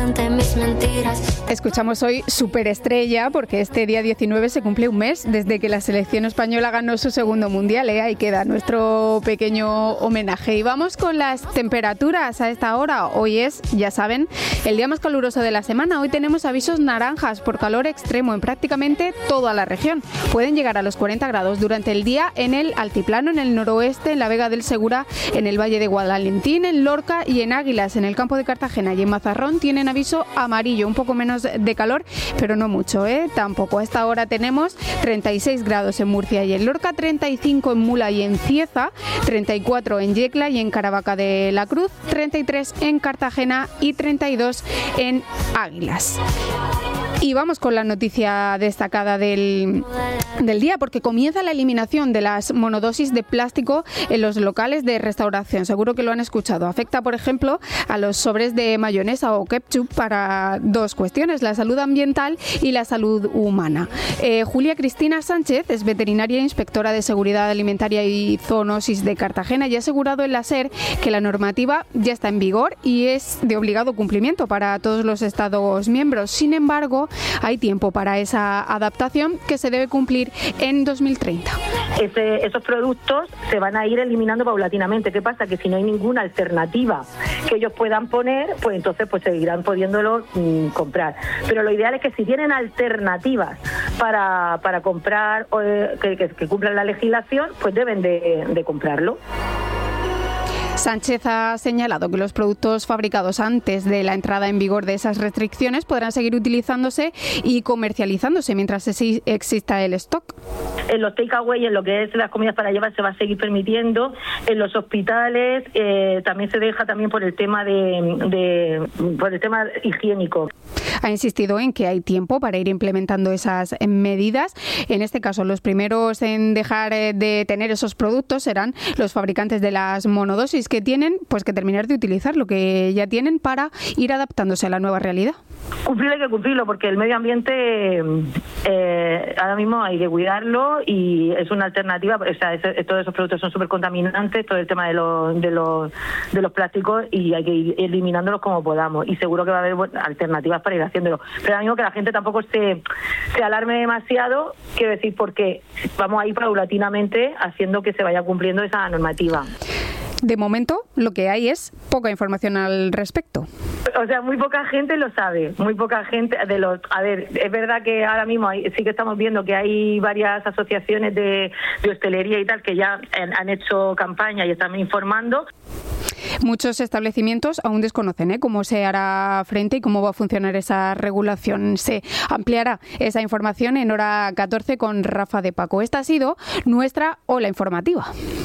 ante mis mentiras. Escuchamos hoy Superestrella porque este día 19 se cumple un mes desde que la selección española ganó su segundo mundial. Ahí queda nuestro pequeño homenaje. Y vamos con las temperaturas a esta hora. Hoy es, ya saben, el día más caluroso de la semana. Hoy tenemos avisos naranjas por calor extremo en prácticamente toda la región. Pueden llegar a los 40 grados durante el día en el altiplano, en el noroeste, en la Vega del Segura, en el Valle de Guadalentín, en Lorca y en Águilas, en el campo de Cartagena y en Mazarrón tienen aviso amarillo, un poco menos de calor, pero no mucho, tampoco. A esta hora tenemos 36 grados en Murcia y en Lorca, 35 en Mula y en Cieza, 34 en Yecla y en Caravaca de la Cruz, 33 en Cartagena y 32 en Águilas. Y vamos con la noticia destacada del día, porque comienza la eliminación de las monodosis de plástico en los locales de restauración. Seguro que lo han escuchado. Afecta, por ejemplo, a los sobres de mayonesa o ketchup para dos cuestiones: la salud ambiental y la salud humana. Julia Cristina Sánchez es veterinaria e inspectora de seguridad alimentaria y zoonosis de Cartagena y ha asegurado en la SER que la normativa ya está en vigor y es de obligado cumplimiento para todos los Estados miembros. Sin embargo, hay tiempo para esa adaptación que se debe cumplir en 2030. Esos productos se van a ir eliminando paulatinamente. ¿Qué pasa? Que si no hay ninguna alternativa que ellos puedan poner, pues entonces pues seguirán pudiéndolo comprar. Pero lo ideal es que si tienen alternativas para comprar que cumplan la legislación, pues deben de comprarlo. Sánchez ha señalado que los productos fabricados antes de la entrada en vigor de esas restricciones podrán seguir utilizándose y comercializándose mientras exista el stock. En los takeaway, en lo que es las comidas para llevar, se va a seguir permitiendo. En los hospitales también se deja también por el tema por el tema higiénico. Ha insistido en que hay tiempo para ir implementando esas medidas. En este caso, los primeros en dejar de tener esos productos serán los fabricantes de las monodosis, que tienen pues que terminar de utilizar lo que ya tienen para ir adaptándose a la nueva realidad. Cumplirlo hay que cumplirlo, porque el medio ambiente ahora mismo hay que cuidarlo y es una alternativa. O sea, todos esos productos son súper contaminantes, todo el tema de los plásticos, y hay que ir eliminándolos como podamos, y seguro que va a haber alternativas para ir haciéndolo. Pero ahora mismo que la gente tampoco se alarme demasiado, quiero decir, porque vamos a ir paulatinamente haciendo que se vaya cumpliendo esa normativa. De momento, lo que hay es poca información al respecto. O sea, muy poca gente lo sabe, muy poca gente a ver, es verdad que ahora mismo sí que estamos viendo que hay varias asociaciones de hostelería y tal que ya han hecho campaña y están informando. Muchos establecimientos aún desconocen cómo se hará frente y cómo va a funcionar esa regulación. Se ampliará esa información en hora 14 con Rafa de Paco. Esta ha sido nuestra Ola Informativa.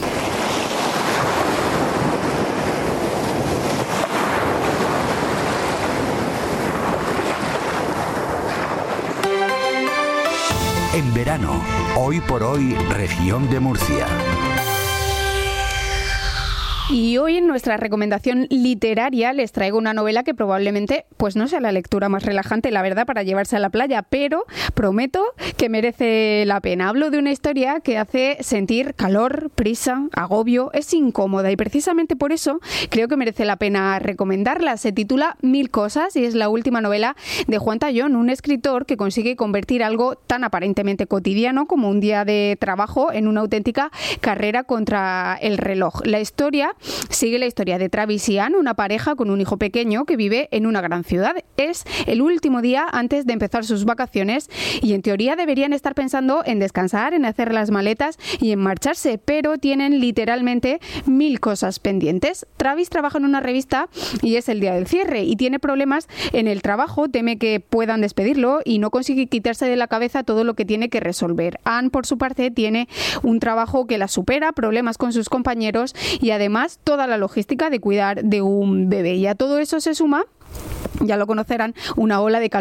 En verano, hoy por hoy, región de Murcia. Y hoy en nuestra recomendación literaria les traigo una novela que probablemente pues no sea la lectura más relajante, la verdad, para llevarse a la playa, pero prometo que merece la pena. Hablo de una historia que hace sentir calor, prisa, agobio, es incómoda y precisamente por eso creo que merece la pena recomendarla. Se titula 1000 cosas y es la última novela de Juan Tallón, un escritor que consigue convertir algo tan aparentemente cotidiano como un día de trabajo en una auténtica carrera contra el reloj. La historia sigue la historia de Travis y Ann, una pareja con un hijo pequeño que vive en una gran ciudad. Es el último día antes de empezar sus vacaciones y en teoría deberían estar pensando en descansar, en hacer las maletas y en marcharse, pero tienen literalmente 1000 cosas pendientes. Travis trabaja en una revista y es el día del cierre y tiene problemas en el trabajo, teme que puedan despedirlo y no consigue quitarse de la cabeza todo lo que tiene que resolver. Ann, por su parte, tiene un trabajo que la supera, problemas con sus compañeros y además toda la logística de cuidar de un bebé. Y a todo eso se suma, ya lo conocerán, una ola de calor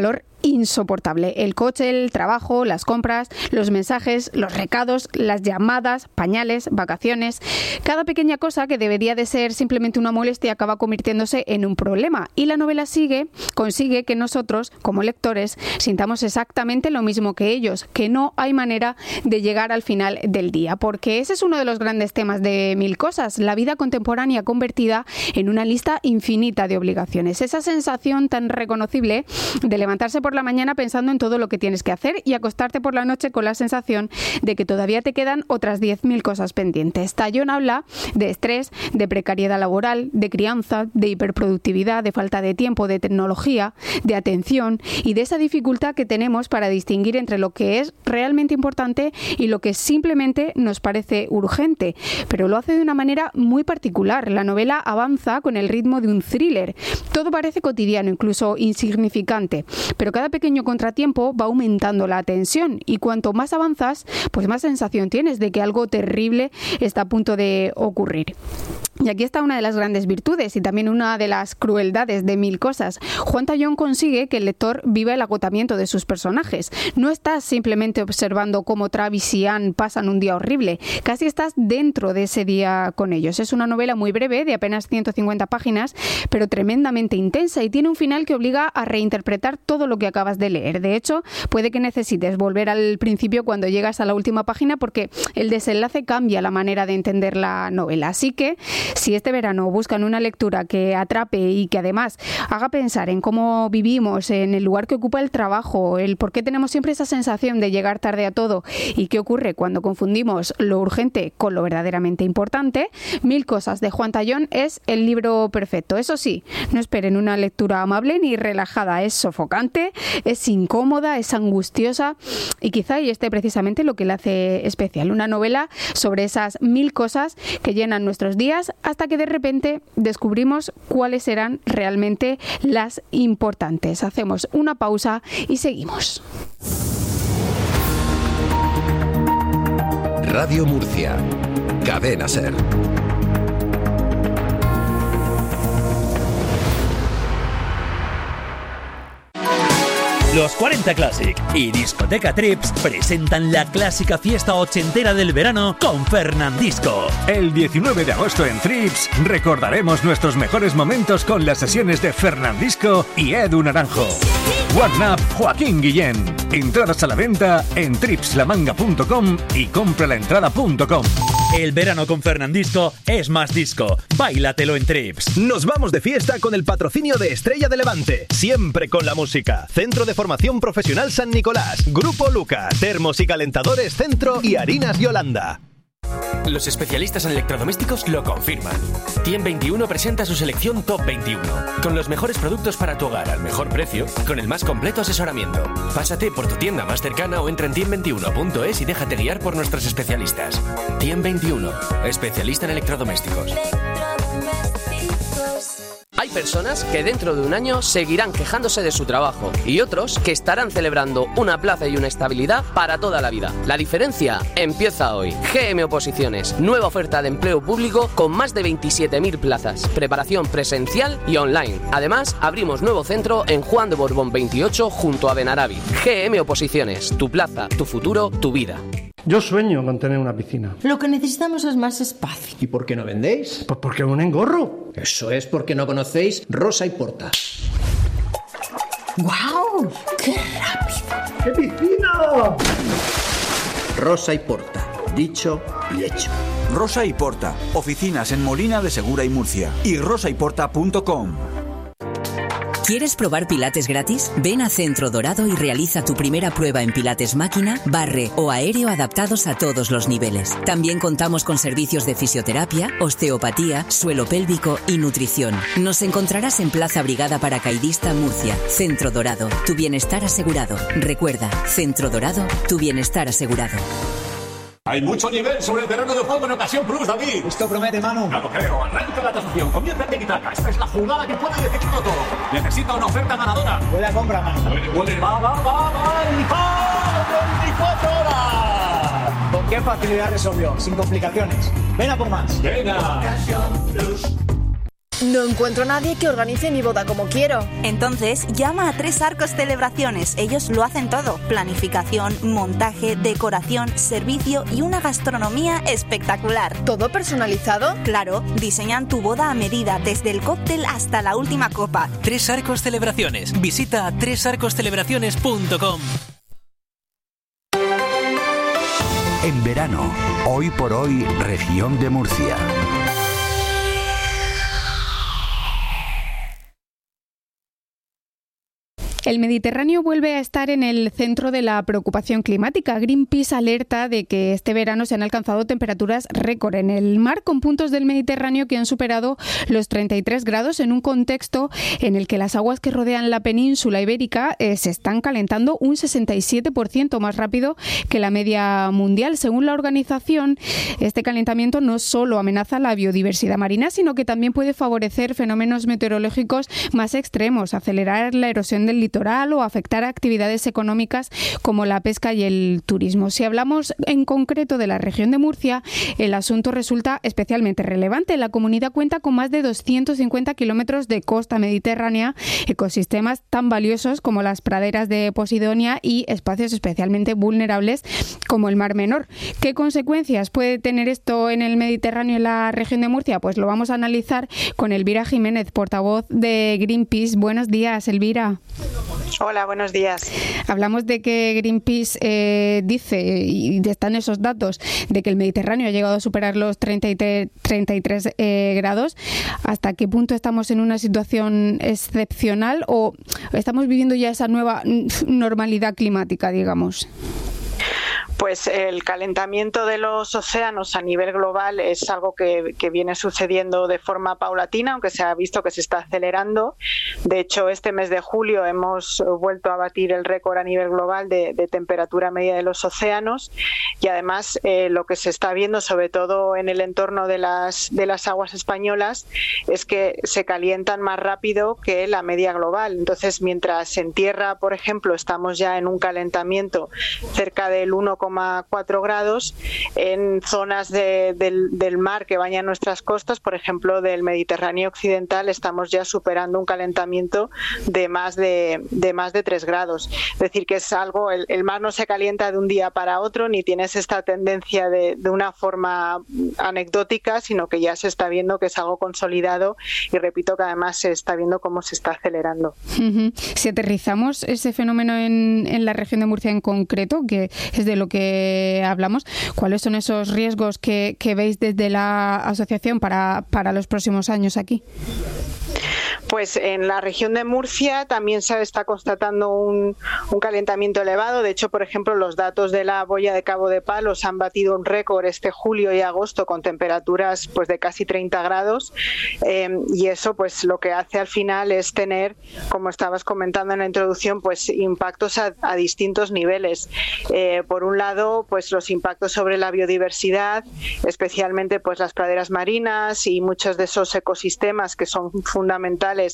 insoportable. El coche, el trabajo, las compras, los mensajes, los recados, las llamadas, pañales, vacaciones. Cada pequeña cosa que debería de ser simplemente una molestia acaba convirtiéndose en un problema. Y la novela consigue que nosotros, como lectores, sintamos exactamente lo mismo que ellos, que no hay manera de llegar al final del día. Porque ese es uno de los grandes temas de Mil cosas, la vida contemporánea convertida en una lista infinita de obligaciones. Esa sensación tan reconocible de levantarse por la mañana pensando en todo lo que tienes que hacer y acostarte por la noche con la sensación de que todavía te quedan otras 10.000 cosas pendientes. Tallón habla de estrés, de precariedad laboral, de crianza, de hiperproductividad, de falta de tiempo, de tecnología, de atención y de esa dificultad que tenemos para distinguir entre lo que es realmente importante y lo que simplemente nos parece urgente. Pero lo hace de una manera muy particular. La novela avanza con el ritmo de un thriller. Todo parece cotidiano, incluso insignificante, pero cada pequeño contratiempo va aumentando la tensión y cuanto más avanzas, pues más sensación tienes de que algo terrible está a punto de ocurrir. Y aquí está una de las grandes virtudes y también una de las crueldades de Mil cosas. Juan Tallón consigue que el lector viva el agotamiento de sus personajes. No estás simplemente observando cómo Travis y Anne pasan un día horrible, casi estás dentro de ese día con ellos. Es una novela muy breve, de apenas 150 páginas, pero tremendamente intensa y tiene un final que obliga a reinterpretar todo lo que acabas de leer. De hecho, puede que necesites volver al principio cuando llegas a la última página porque el desenlace cambia la manera de entender la novela. Así que, si este verano buscan una lectura que atrape y que además haga pensar en cómo vivimos, en el lugar que ocupa el trabajo, el por qué tenemos siempre esa sensación de llegar tarde a todo y qué ocurre cuando confundimos lo urgente con lo verdaderamente importante, Mil cosas de Juan Tallón es el libro perfecto. Eso sí, no esperen una lectura amable ni relajada. Es sofocante, es incómoda, es angustiosa y quizá ahí esté precisamente lo que la hace especial. Una novela sobre esas 1000 cosas que llenan nuestros días hasta que de repente descubrimos cuáles serán realmente las importantes. Hacemos una pausa y seguimos. Radio Murcia, Cadena SER. Los 40 Classic y Discoteca Trips presentan la clásica fiesta ochentera del verano con Fernandisco. El 19 de agosto en Trips recordaremos nuestros mejores momentos con las sesiones de Fernandisco y Edu Naranjo. One Up, Joaquín Guillén. Entradas a la venta en tripslamanga.com y compralaentrada.com. El verano con Fernandisco es más disco. Báilatelo en Trips. Nos vamos de fiesta con el patrocinio de Estrella de Levante. Siempre con la música. Centro de Formación Profesional San Nicolás. Grupo Luca. Termos y calentadores Centro y Harinas Yolanda. Los especialistas en electrodomésticos lo confirman. Tiem21 presenta su selección Top 21, con los mejores productos para tu hogar al mejor precio, con el más completo asesoramiento. Pásate por tu tienda más cercana o entra en tiem21.es y déjate guiar por nuestros especialistas. Tiem21, especialista en electrodomésticos. Hay personas que dentro de un año seguirán quejándose de su trabajo y otros que estarán celebrando una plaza y una estabilidad para toda la vida. La diferencia empieza hoy. GM Oposiciones, nueva oferta de empleo público con más de 27.000 plazas, preparación presencial y online. Además, abrimos nuevo centro en Juan de Borbón 28 junto a Benarabi. GM Oposiciones, tu plaza, tu futuro, tu vida. Yo sueño con tener una piscina. Lo que necesitamos es más espacio. ¿Y por qué no vendéis? Pues porque un engorro. Eso es porque no conocéis Rosa y Porta. ¡Guau! ¡Qué rápido! ¡Qué piscina! Rosa y Porta. Dicho y hecho. Rosa y Porta. Oficinas en Molina de Segura y Murcia. Y rosayporta.com. ¿Quieres probar pilates gratis? Ven a Centro Dorado y realiza tu primera prueba en pilates máquina, barre o aéreo adaptados a todos los niveles. También contamos con servicios de fisioterapia, osteopatía, suelo pélvico y nutrición. Nos encontrarás en Plaza Brigada Paracaidista, Murcia. Centro Dorado, tu bienestar asegurado. Recuerda, Centro Dorado, tu bienestar asegurado. Hay mucho nivel sobre el terreno de juego en Ocasión Plus, David. Esto promete, Manu. No lo creo. Arranca la tasación. Comienza el tiki-taka. Esta es la jugada que puede decidirlo todo. Necesita una oferta ganadora. Buena compra, Manu. Puede. Va. ¡Y 24 horas! ¿Con qué facilidad resolvió? Sin complicaciones. Ven a por más. Venga. Ocasión Plus. No encuentro a nadie que organice mi boda como quiero. Entonces, llama a Tres Arcos Celebraciones. Ellos lo hacen todo. Planificación, montaje, decoración, servicio y una gastronomía espectacular. ¿Todo personalizado? Claro, diseñan tu boda a medida, desde el cóctel hasta la última copa. Tres Arcos Celebraciones. Visita tresarcoscelebraciones.com. En verano, hoy por hoy, región de Murcia. El Mediterráneo vuelve a estar en el centro de la preocupación climática. Greenpeace alerta de que este verano se han alcanzado temperaturas récord en el mar, con puntos del Mediterráneo que han superado los 33 grados en un contexto en el que las aguas que rodean la península ibérica se están calentando un 67% más rápido que la media mundial. Según la organización, este calentamiento no solo amenaza la biodiversidad marina, sino que también puede favorecer fenómenos meteorológicos más extremos, acelerar la erosión del litoral o afectar a actividades económicas como la pesca y el turismo. Si hablamos en concreto de la región de Murcia, el asunto resulta especialmente relevante. La comunidad cuenta con más de 250 kilómetros de costa mediterránea, ecosistemas tan valiosos como las praderas de Posidonia y espacios especialmente vulnerables como el Mar Menor. ¿Qué consecuencias puede tener esto en el Mediterráneo y en la región de Murcia? Pues lo vamos a analizar con Elvira Jiménez, portavoz de Greenpeace. Buenos días, Elvira. Hola, buenos días. Hablamos de que Greenpeace dice, y están esos datos, de que el Mediterráneo ha llegado a superar los 33 grados. ¿Hasta qué punto estamos en una situación excepcional o estamos viviendo ya esa nueva normalidad climática, digamos? Pues el calentamiento de los océanos a nivel global es algo que viene sucediendo de forma paulatina, aunque se ha visto que se está acelerando. De hecho, este mes de julio hemos vuelto a batir el récord a nivel global de temperatura media de los océanos, y además lo que se está viendo, sobre todo en el entorno de las aguas españolas, es que se calientan más rápido que la media global. Entonces, mientras en tierra, por ejemplo, estamos ya en un calentamiento cerca del 1,4 grados, en zonas del mar que bañan nuestras costas, por ejemplo del Mediterráneo occidental, estamos ya superando un calentamiento de más de 3 grados. Es decir, que es algo, el mar no se calienta de un día para otro, ni tienes esta tendencia de una forma anecdótica, sino que ya se está viendo que es algo consolidado, y repito que además se está viendo cómo se está acelerando. Si aterrizamos ese fenómeno en la región de Murcia en concreto, que es de lo que hablamos, ¿cuáles son esos riesgos que veis desde la asociación para los próximos años aquí? Pues en la región de Murcia también se está constatando un calentamiento elevado. De hecho, por ejemplo, los datos de la boya de Cabo de Palos han batido un récord este julio y agosto con temperaturas pues de casi 30 grados, y eso pues lo que hace al final es tener, como estabas comentando en la introducción, pues impactos a distintos niveles. Por un lado, pues los impactos sobre la biodiversidad, especialmente pues las praderas marinas y muchos de esos ecosistemas que son fundamentales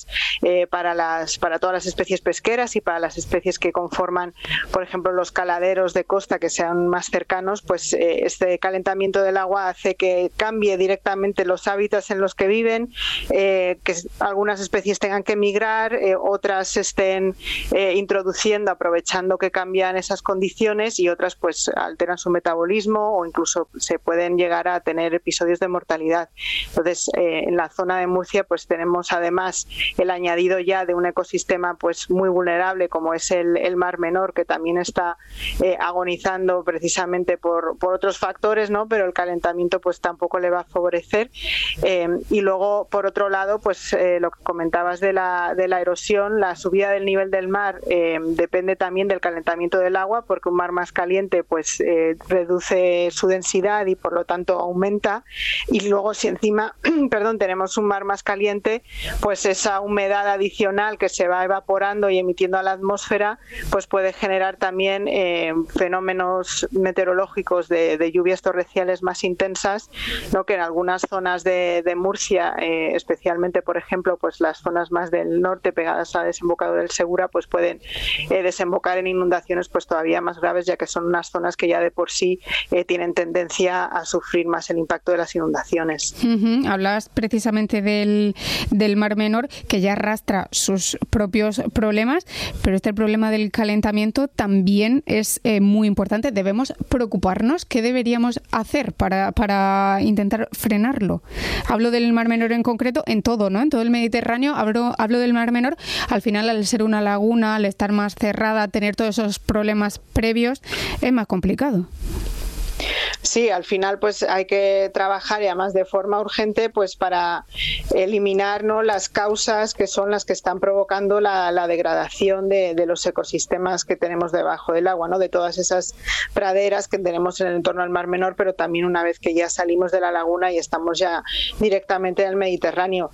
para todas las especies pesqueras y para las especies que conforman, por ejemplo, los caladeros de costa que sean más cercanos. Pues este calentamiento del agua hace que cambie directamente los hábitats en los que viven, que algunas especies tengan que migrar, otras se estén introduciendo, aprovechando que cambian esas condiciones, y otras pues alteran su metabolismo o incluso se pueden llegar a tener episodios de mortalidad. Entonces, en la zona de Murcia pues tenemos además el añadido ya de un ecosistema pues muy vulnerable como es el Mar Menor, que también está agonizando precisamente por otros factores, ¿no? Pero el calentamiento pues tampoco le va a favorecer. Y luego, por otro lado, pues lo que comentabas de la erosión, la subida del nivel del mar depende también del calentamiento del agua, porque un mar más caliente pues reduce su densidad y por lo tanto aumenta, y luego si encima tenemos un mar más caliente, pues esa humedad adicional que se va evaporando y emitiendo a la atmósfera, pues puede generar también fenómenos meteorológicos de lluvias torrenciales más intensas, ¿no? Que en algunas zonas de Murcia, especialmente, por ejemplo, pues las zonas más del norte pegadas al desembocadura del Segura, pues pueden desembocar en inundaciones pues todavía más graves, ya que son unas zonas que ya de por sí tienen tendencia a sufrir más el impacto de las inundaciones. Hablabas precisamente del Mar Menor, que ya arrastra sus propios problemas, pero el problema del calentamiento también es muy importante. Debemos preocuparnos. ¿Qué deberíamos hacer para intentar frenarlo? Hablo del Mar Menor en concreto, en todo, ¿no? En todo el Mediterráneo. Hablo del Mar Menor. Al final, al ser una laguna, al estar más cerrada, tener todos esos problemas previos, es más complicado. Sí, al final pues hay que trabajar, y además de forma urgente, pues para eliminar, ¿no?, las causas que son las que están provocando la degradación de los ecosistemas que tenemos debajo del agua, ¿no?, de todas esas praderas que tenemos en el entorno al Mar Menor, pero también una vez que ya salimos de la laguna y estamos ya directamente en el Mediterráneo.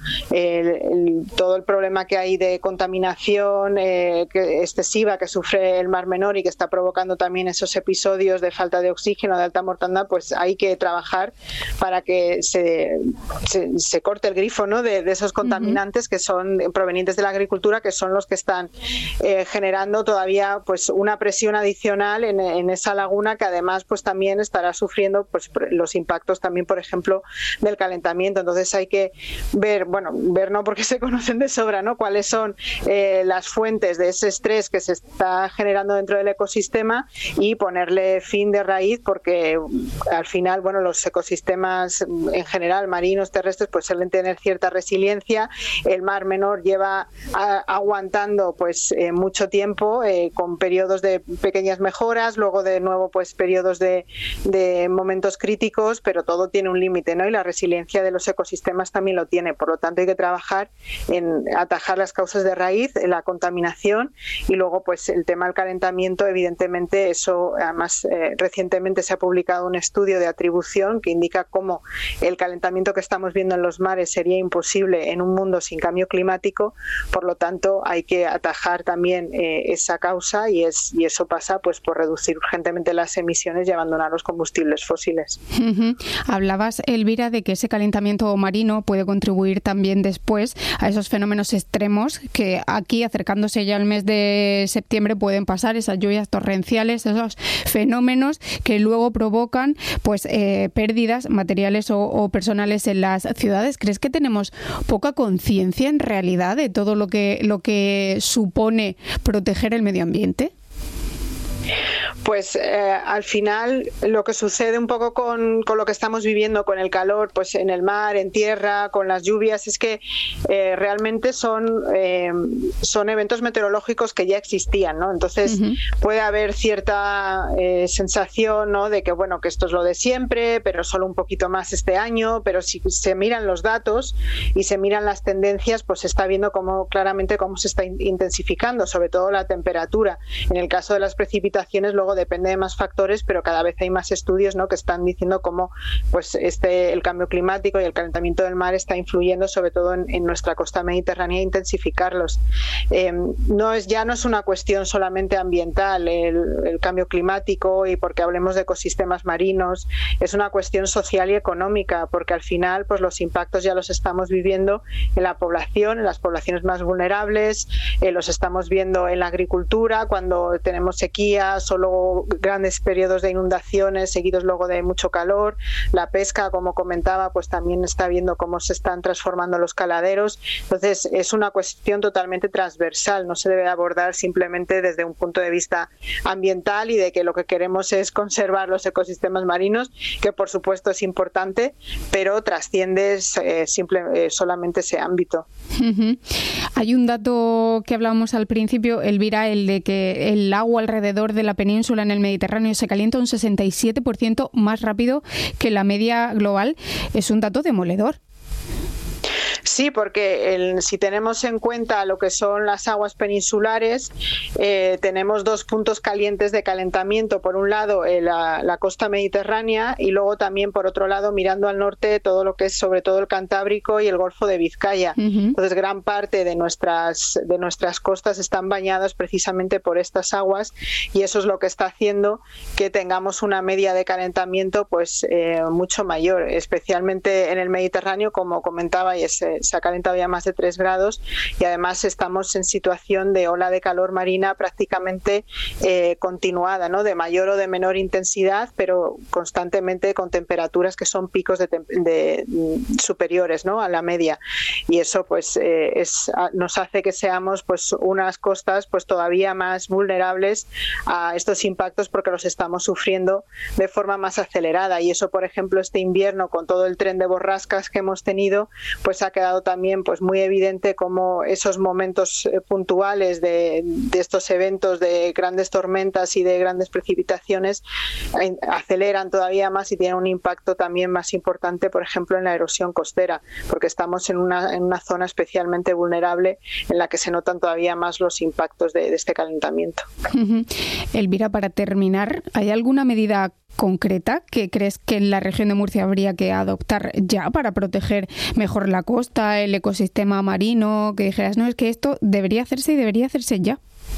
Todo el problema que hay de contaminación excesiva que sufre el Mar Menor y que está provocando también esos episodios de falta de oxígeno, de alta mortandad, pues hay que trabajar para que se corte el grifo, ¿no?, de esos contaminantes que son provenientes de la agricultura, que son los que están generando todavía pues una presión adicional en esa laguna, que además pues también estará sufriendo pues los impactos también, por ejemplo, del calentamiento. Entonces hay que ver no, porque se conocen de sobra, ¿no?, cuáles son las fuentes de ese estrés que se está generando dentro del ecosistema y ponerle fin de raíz, porque al final, los ecosistemas en general, marinos, terrestres, pues suelen tener cierta resiliencia. El Mar Menor lleva aguantando pues mucho tiempo, con periodos de pequeñas mejoras, luego de nuevo pues periodos de momentos críticos, pero todo tiene un límite, ¿no? Y la resiliencia de los ecosistemas también lo tiene. Por lo tanto, hay que trabajar en atajar las causas de raíz, la contaminación, y luego pues el tema del calentamiento. Evidentemente, eso además recientemente se ha publicado un estudio de atribución que indica cómo el calentamiento que estamos viendo en los mares sería imposible en un mundo sin cambio climático. Por lo tanto, hay que atajar también esa causa, y eso pasa pues por reducir urgentemente las emisiones y abandonar los combustibles fósiles. Hablabas, Elvira, de que ese calentamiento marino puede contribuir también después a esos fenómenos extremos que aquí, acercándose ya al mes de septiembre, pueden pasar, esas lluvias torrenciales, esos fenómenos que luego provocan pues pérdidas materiales o personales en las ciudades. ¿Crees que tenemos poca conciencia en realidad de todo lo que supone proteger el medio ambiente? Pues al final lo que sucede un poco con lo que estamos viviendo, con el calor, pues en el mar, en tierra, con las lluvias, es que realmente son eventos meteorológicos que ya existían, ¿no? Entonces puede haber cierta sensación, ¿no?, de que que esto es lo de siempre, pero solo un poquito más este año. Pero si se miran los datos y se miran las tendencias, pues se está viendo claramente cómo se está intensificando, sobre todo la temperatura. En el caso de las precipitaciones, luego depende de más factores, pero cada vez hay más estudios, ¿no?, que están diciendo cómo pues el cambio climático y el calentamiento del mar está influyendo sobre todo en nuestra costa mediterránea, e intensificarlos. Ya no es una cuestión solamente ambiental el cambio climático, y porque hablemos de ecosistemas marinos, es una cuestión social y económica, porque al final pues los impactos ya los estamos viviendo en la población, en las poblaciones más vulnerables, los estamos viendo en la agricultura, cuando tenemos sequía, solo grandes periodos de inundaciones seguidos luego de mucho calor. La pesca, como comentaba, pues también está viendo cómo se están transformando los caladeros. Entonces es una cuestión totalmente transversal, no se debe abordar simplemente desde un punto de vista ambiental y de que lo que queremos es conservar los ecosistemas marinos, que por supuesto es importante, pero trasciende solamente ese ámbito. Hay un dato que hablábamos al principio, Elvira, el de que el agua alrededor de la península en el Mediterráneo se calienta un 67% más rápido que la media global. Es un dato demoledor. Sí, porque si tenemos en cuenta lo que son las aguas peninsulares, tenemos 2 puntos calientes de calentamiento. Por un lado, la costa mediterránea, y luego también, por otro lado, mirando al norte, todo lo que es sobre todo el Cantábrico y el Golfo de Vizcaya. Entonces, gran parte de nuestras costas están bañadas precisamente por estas aguas, y eso es lo que está haciendo que tengamos una media de calentamiento pues mucho mayor, especialmente en el Mediterráneo, como comentaba, y se ha calentado ya más de 3 grados, y además estamos en situación de ola de calor marina prácticamente continuada, ¿no? De mayor o de menor intensidad, pero constantemente con temperaturas que son picos de superiores, ¿no? A la media, y eso pues nos hace que seamos pues unas costas pues todavía más vulnerables a estos impactos, porque los estamos sufriendo de forma más acelerada. Y eso, por ejemplo, este invierno, con todo el tren de borrascas que hemos tenido, pues ha quedado también pues muy evidente cómo esos momentos puntuales de estos eventos de grandes tormentas y de grandes precipitaciones aceleran todavía más y tienen un impacto también más importante, por ejemplo, en la erosión costera, porque estamos en una zona especialmente vulnerable en la que se notan todavía más los impactos de este calentamiento. Elvira, para terminar, ¿hay alguna medida concreta que crees que en la región de Murcia habría que adoptar ya para proteger mejor la costa, el ecosistema marino? Que dijeras, no, es que esto debería hacerse y debería hacerse ya.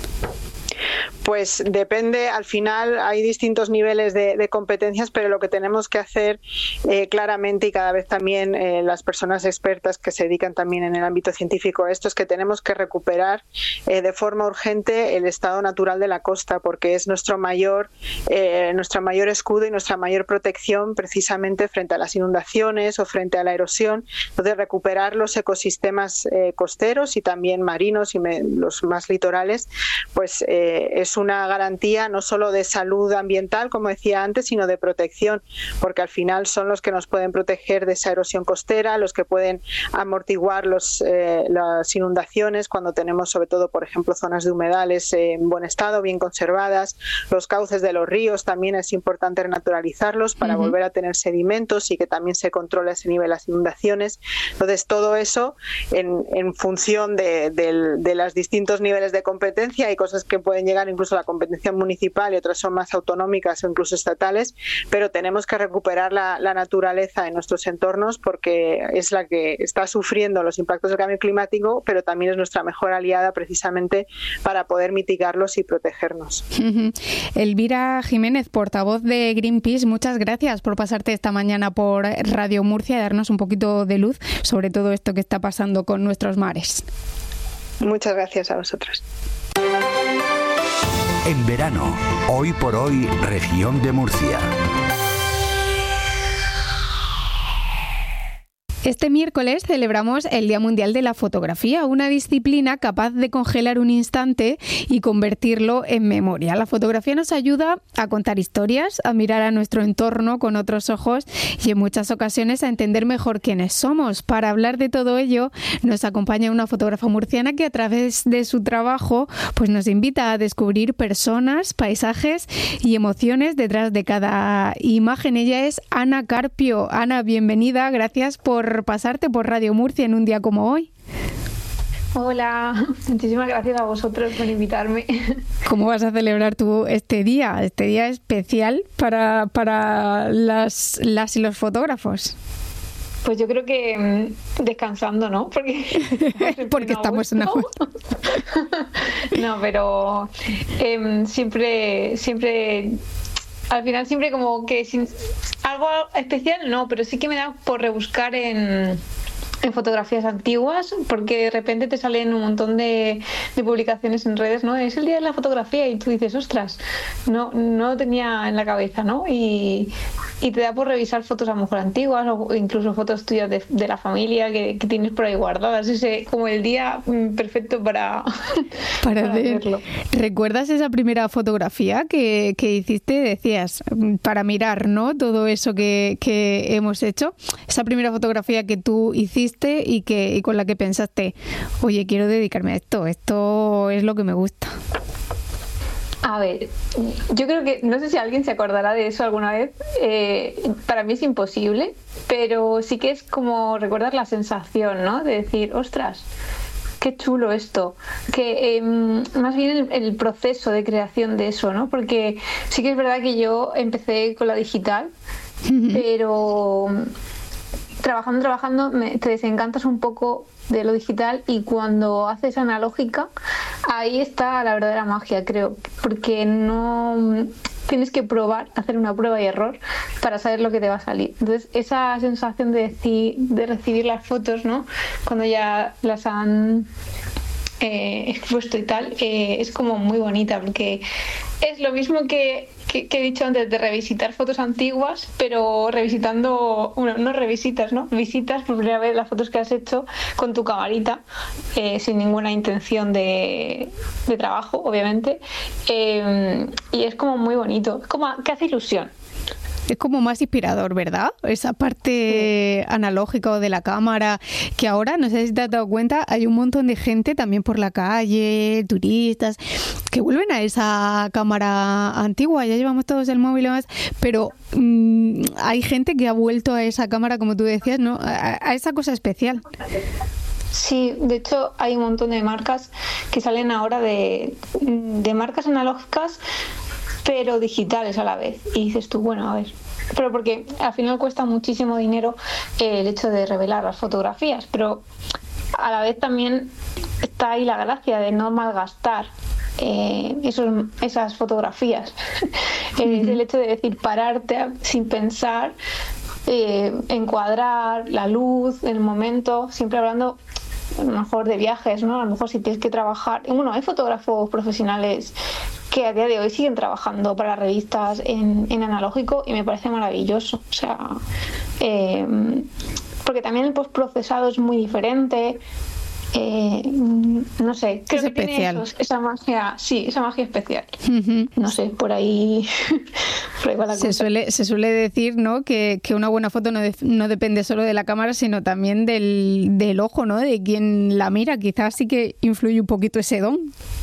Pues depende, al final hay distintos niveles de competencias, pero lo que tenemos que hacer claramente, y cada vez también las personas expertas que se dedican también en el ámbito científico a esto, es que tenemos que recuperar de forma urgente el estado natural de la costa, porque es nuestro mayor escudo y nuestra mayor protección precisamente frente a las inundaciones o frente a la erosión. Entonces, recuperar los ecosistemas costeros y también marinos y los más litorales, pues es una garantía no solo de salud ambiental, como decía antes, sino de protección, porque al final son los que nos pueden proteger de esa erosión costera, los que pueden amortiguar las inundaciones cuando tenemos, sobre todo, por ejemplo, zonas de humedales en buen estado, bien conservadas. Los cauces de los ríos también es importante renaturalizarlos para volver a tener sedimentos y que también se controle a ese nivel las inundaciones. Entonces, todo eso en función de los distintos niveles de competencia. Hay cosas que pueden llegar incluso a la competencia municipal y otras son más autonómicas o incluso estatales, pero tenemos que recuperar la naturaleza en nuestros entornos, porque es la que está sufriendo los impactos del cambio climático, pero también es nuestra mejor aliada precisamente para poder mitigarlos y protegernos. Elvira Jiménez, portavoz de Greenpeace, muchas gracias por pasarte esta mañana por Radio Murcia y darnos un poquito de luz sobre todo esto que está pasando con nuestros mares. Muchas gracias a vosotros. En verano, hoy por hoy, región de Murcia. Este miércoles celebramos el Día Mundial de la Fotografía, una disciplina capaz de congelar un instante y convertirlo en memoria. La fotografía nos ayuda a contar historias, a mirar a nuestro entorno con otros ojos y en muchas ocasiones a entender mejor quiénes somos. Para hablar de todo ello nos acompaña una fotógrafa murciana que a través de su trabajo pues nos invita a descubrir personas, paisajes y emociones detrás de cada imagen. Ella es Ana Carpio. Ana, bienvenida, gracias por pasarte por Radio Murcia en un día como hoy. Hola, muchísimas gracias a vosotros por invitarme. ¿Cómo vas a celebrar tú este día especial para las y los fotógrafos? Pues yo creo que descansando, ¿no? Porque estamos en agosto. No, pero siempre al final siempre como que sin algo especial no, pero sí que me da por rebuscar en fotografías antiguas, porque de repente te salen un montón de publicaciones en redes, ¿no? Es el día de la fotografía y tú dices, ostras, no lo tenía en la cabeza, ¿no? Y te da por revisar fotos a lo mejor antiguas o incluso fotos tuyas de la familia que tienes por ahí guardadas. Es como el día perfecto para verlo. ¿Recuerdas esa primera fotografía que hiciste? Decías, para mirar, ¿no? Todo eso que hemos hecho. Esa primera fotografía que tú hiciste y con la que pensaste, oye, quiero dedicarme a esto es lo que me gusta. A ver, yo creo que, no sé si alguien se acordará de eso alguna vez, para mí es imposible, pero sí que es como recordar la sensación, ¿no? De decir, ostras, qué chulo esto, que más bien el proceso de creación de eso, ¿no? Porque sí que es verdad que yo empecé con la digital, pero trabajando te desencantas un poco de lo digital, y cuando haces analógica, ahí está la verdadera magia, creo, porque no tienes que probar, hacer una prueba y error para saber lo que te va a salir. Entonces, esa sensación de recibir las fotos, ¿no? Cuando ya las han expuesto y tal, es como muy bonita, porque es lo mismo que he dicho antes de revisitar fotos antiguas, pero revisitando, bueno, no revisitas, ¿no? Visitas por primera vez las fotos que has hecho con tu camarita, sin ninguna intención de trabajo, obviamente, y es como muy bonito, es como que hace ilusión. Es como más inspirador, ¿verdad? Esa parte analógica de la cámara, que ahora, no sé si te has dado cuenta, hay un montón de gente también por la calle, turistas, que vuelven a esa cámara antigua. Ya llevamos todos el móvil y demás, pero hay gente que ha vuelto a esa cámara, como tú decías, ¿no? A esa cosa especial. Sí, de hecho hay un montón de marcas que salen ahora de marcas analógicas, pero digitales a la vez. Y dices tú, bueno, a ver, pero porque al final cuesta muchísimo dinero el hecho de revelar las fotografías, pero a la vez también está ahí la gracia de no malgastar esas fotografías. El hecho de decir, pararte sin pensar, encuadrar la luz en el momento, siempre hablando a lo mejor de viajes, ¿no? A lo mejor si tienes que trabajar. Bueno, hay fotógrafos profesionales que a día de hoy siguen trabajando para revistas en analógico, y me parece maravilloso. O sea, porque también el postprocesado es muy diferente. No sé, creo que tiene esa magia, sí, esa magia especial. No sé, por ahí va la cosa. Se suele decir, ¿no?, que una buena foto no depende solo de la cámara, sino también del ojo, ¿no?, de quien la mira. Quizás sí que influye un poquito ese don.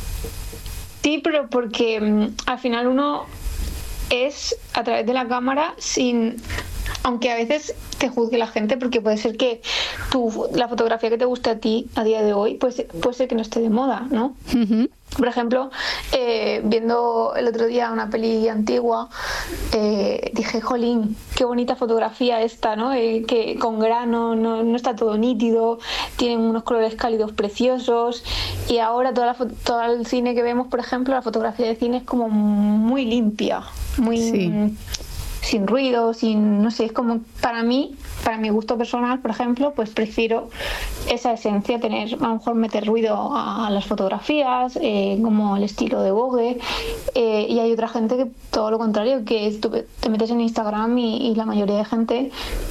Sí, pero porque al final uno es a través de la cámara, aunque a veces te juzgue la gente, porque puede ser que la fotografía que te guste a ti a día de hoy puede ser que no esté de moda, ¿no? Por ejemplo, viendo el otro día una peli antigua, dije, jolín, qué bonita fotografía esta, ¿no? Que con grano, no está todo nítido, tienen unos colores cálidos preciosos, y ahora todo el cine que vemos, por ejemplo, la fotografía de cine es como muy limpia, muy... Sí. Sin ruido, no sé, es como para mi gusto personal, por ejemplo, pues prefiero esa esencia, a lo mejor meter ruido a las fotografías, como el estilo de Vogue, y hay otra gente que todo lo contrario, que tú te metes en Instagram y la mayoría de gente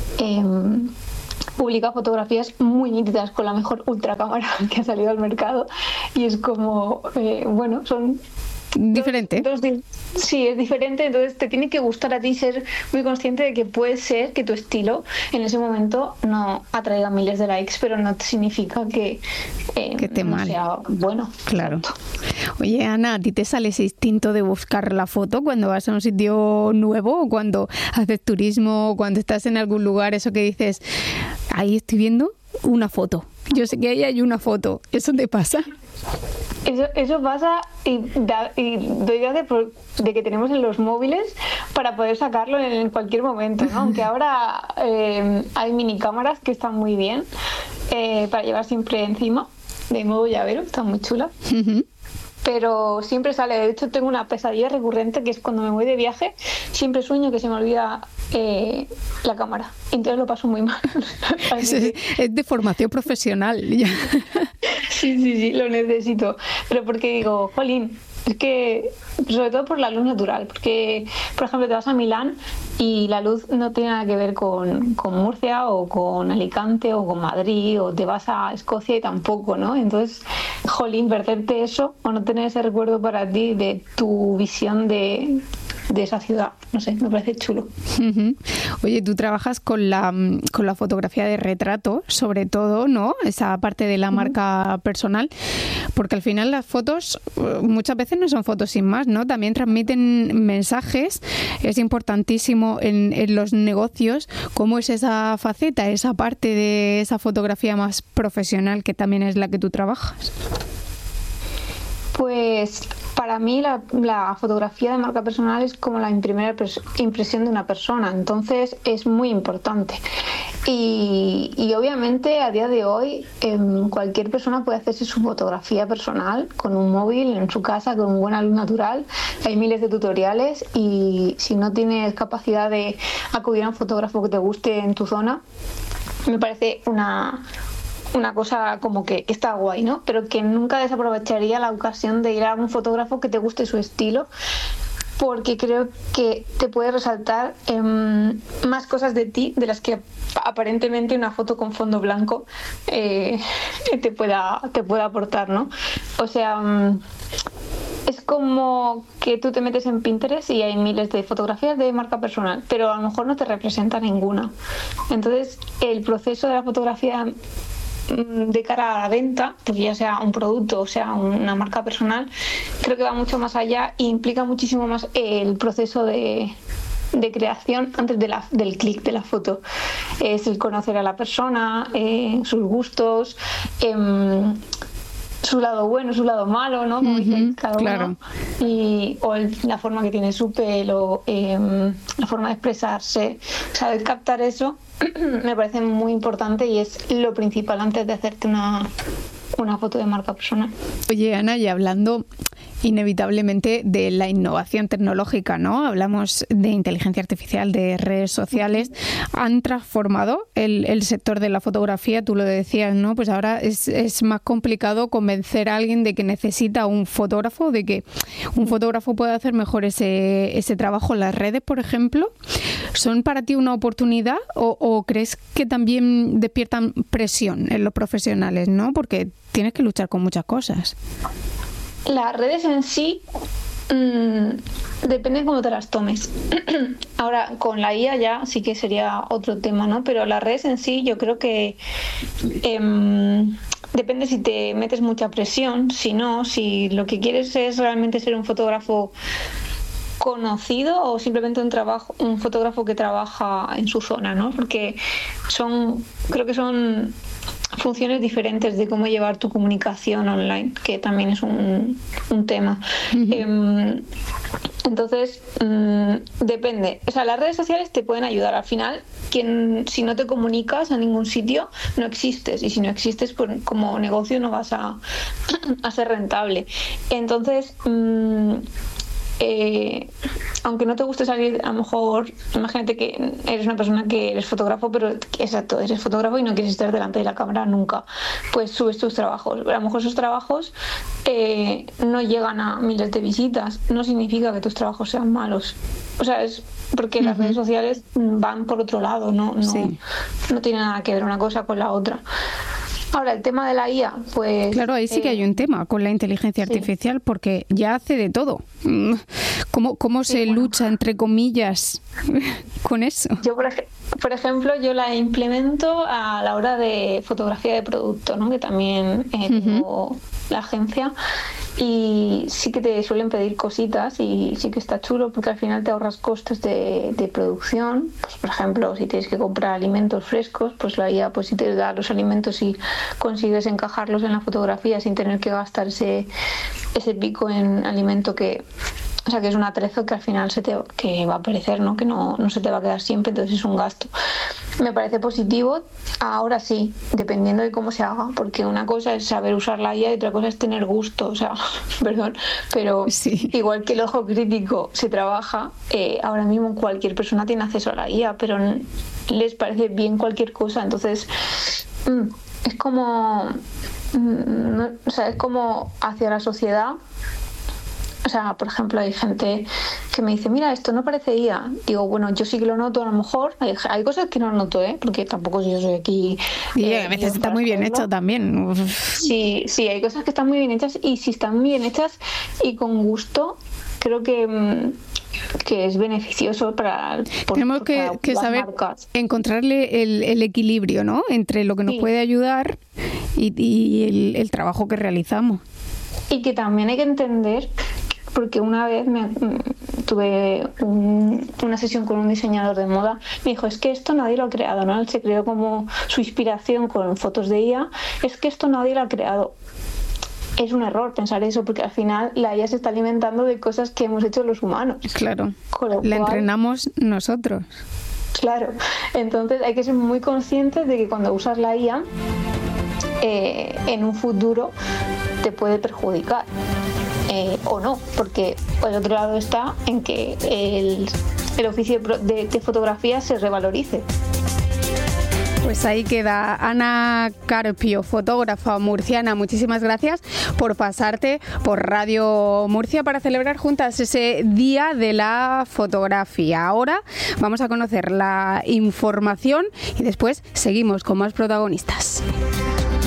publica fotografías muy nítidas con la mejor ultra cámara que ha salido al mercado, y es como, bueno, son... Diferente. Sí, es diferente, entonces te tiene que gustar a ti, ser muy consciente de que puede ser que tu estilo en ese momento no atraiga miles de likes, pero no significa que esté mal, sea bueno. Claro. Oye, Ana, ¿a ti te sale ese instinto de buscar la foto cuando vas a un sitio nuevo, o cuando haces turismo, o cuando estás en algún lugar, eso que dices, ahí estoy viendo una foto, yo sé que ahí hay una foto? ¿Eso te pasa? Eso pasa, y doy gracias de que tenemos en los móviles para poder sacarlo en cualquier momento, ¿no? Aunque ahora hay mini cámaras que están muy bien para llevar siempre encima, de modo llavero, están muy chulas. Pero siempre sale. De hecho, tengo una pesadilla recurrente, que es cuando me voy de viaje, siempre sueño que se me olvida la cámara. Entonces lo paso muy mal. Es de formación profesional. Sí, lo necesito. Pero porque digo, jolín, es que sobre todo por la luz natural, porque por ejemplo te vas a Milán y la luz no tiene nada que ver con Murcia o con Alicante o con Madrid, o te vas a Escocia y tampoco, ¿no? Entonces, jolín, perderte eso o no tener ese recuerdo para ti de tu visión de esa ciudad. No sé, me parece chulo. Oye, tú trabajas con la fotografía de retrato, sobre todo, ¿no? Esa parte de la marca personal, porque al final las fotos muchas veces no son fotos sin más, ¿no? También transmiten mensajes. Es importantísimo en los negocios cómo es esa faceta, esa parte de esa fotografía más profesional que también es la que tú trabajas. Pues para mí la fotografía de marca personal es como la primera impresión de una persona, entonces es muy importante. Y obviamente a día de hoy cualquier persona puede hacerse su fotografía personal con un móvil en su casa, con buena luz natural. Hay miles de tutoriales y si no tienes capacidad de acudir a un fotógrafo que te guste en tu zona, me parece una cosa como que está guay, ¿no? Pero que nunca desaprovecharía la ocasión de ir a un fotógrafo que te guste su estilo, porque creo que te puede resaltar más cosas de ti de las que aparentemente una foto con fondo blanco te pueda aportar, ¿no? O sea, es como que tú te metes en Pinterest y hay miles de fotografías de marca personal, pero a lo mejor no te representa ninguna. Entonces, el proceso de la fotografía de cara a la venta, pues ya sea un producto o sea una marca personal, creo que va mucho más allá e implica muchísimo más el proceso de creación antes del clic de la foto. Es el conocer a la persona, sus gustos, su lado bueno, su lado malo, ¿no? Como dice cada uno. O la forma que tiene su pelo, la forma de expresarse. Saber captar eso me parece muy importante y es lo principal antes de hacerte una foto de marca personal. Oye, Ana, y hablando inevitablemente de la innovación tecnológica, ¿no? Hablamos de inteligencia artificial, de redes sociales. Han transformado el sector de la fotografía, tú lo decías, ¿no? Pues ahora es más complicado convencer a alguien de que necesita un fotógrafo, de que un fotógrafo puede hacer mejor ese trabajo. Las redes, por ejemplo, ¿son para ti una oportunidad o crees que también despiertan presión en los profesionales, ¿no? Porque tienes que luchar con muchas cosas. Las redes en sí depende de cómo te las tomes. Ahora, con la IA ya sí que sería otro tema, ¿no? Pero las redes en sí yo creo que depende si te metes mucha presión, si no, si lo que quieres es realmente ser un fotógrafo conocido o simplemente un fotógrafo que trabaja en su zona, ¿no? Porque creo que son funciones diferentes de cómo llevar tu comunicación online, que también es un tema. Entonces, depende. O sea, las redes sociales te pueden ayudar. Al final, si no te comunicas a ningún sitio, no existes. Y si no existes, pues, como negocio no vas a ser rentable. Entonces, aunque no te guste salir, a lo mejor, imagínate que eres una persona que eres fotógrafo, pero exacto, eres fotógrafo y no quieres estar delante de la cámara nunca, pues subes tus trabajos. A lo mejor esos trabajos no llegan a miles de visitas, no significa que tus trabajos sean malos. O sea, es porque las redes sociales van por otro lado, no tiene nada que ver una cosa con la otra. Ahora, el tema de la IA, pues... Claro, ahí sí que hay un tema con la inteligencia artificial, porque ya hace de todo. ¿Cómo se lucha, entre comillas, con eso? Yo, por ejemplo, yo la implemento a la hora de fotografía de producto, ¿no? Que también tengo la agencia, y sí que te suelen pedir cositas y sí que está chulo porque al final te ahorras costes de producción. Pues, por ejemplo, si tienes que comprar alimentos frescos, pues la IA, pues si te da los alimentos y consigues encajarlos en la fotografía sin tener que gastar ese pico en alimento que es un atrezo que al final que va a perecer, ¿no? Que no se te va a quedar siempre, entonces es un gasto. Me parece positivo. Ahora sí, dependiendo de cómo se haga, porque una cosa es saber usar la IA y otra cosa es tener gusto, o sea, perdón, pero igual que el ojo crítico se trabaja, ahora mismo cualquier persona tiene acceso a la IA, pero les parece bien cualquier cosa, entonces es como es como hacia la sociedad. O sea, por ejemplo, hay gente que me dice, mira, esto no parece IA. Digo, bueno, yo sí que lo noto, a lo mejor. Hay cosas que no noto, porque tampoco yo soy aquí... Y a veces está muy bien hecho también. Sí, hay cosas que están muy bien hechas, y si están muy bien hechas y con gusto, creo que que es beneficioso para tenemos que saber marcas. Encontrarle el equilibrio, ¿no? Entre lo que nos puede ayudar y el trabajo que realizamos. Y que también hay que entender, porque una vez tuve una sesión con un diseñador de moda, me dijo, es que esto nadie lo ha creado, ¿no? Él se creó como su inspiración con fotos de IA, es que esto nadie lo ha creado. Es un error pensar eso, porque al final la IA se está alimentando de cosas que hemos hecho los humanos. Claro, la entrenamos nosotros. Claro, entonces hay que ser muy conscientes de que cuando usas la IA, en un futuro te puede perjudicar. O no, porque el otro lado está en que el oficio de fotografía se revalorice. Pues ahí queda Ana Carpio, fotógrafa murciana. Muchísimas gracias por pasarte por Radio Murcia para celebrar juntas ese Día de la Fotografía. Ahora vamos a conocer la información y después seguimos con más protagonistas.